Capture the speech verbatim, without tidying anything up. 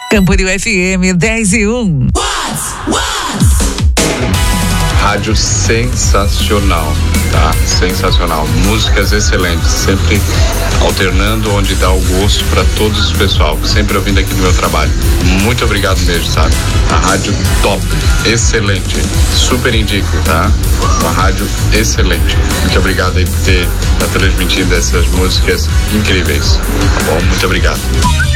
Camboriú F M dez e um. Rádio sensacional, tá? Sensacional. Músicas excelentes, sempre alternando onde dá o gosto para todos os pessoal, sempre ouvindo aqui no meu trabalho. Muito obrigado mesmo, sabe? A rádio top, excelente, super indico, tá? Uma rádio excelente. Muito obrigado aí por ter tá transmitindo essas músicas incríveis, tá bom? Muito obrigado.